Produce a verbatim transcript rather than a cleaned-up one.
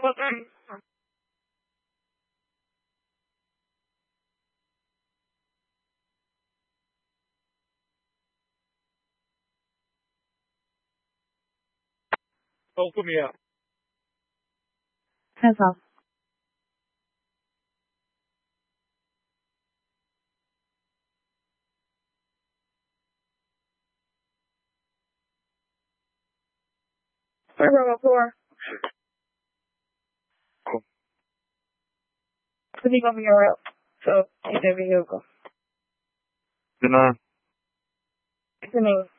소금이야. 해서. Three from four. Cool. Putting up your rope. So, you never you go. Good night. Good night.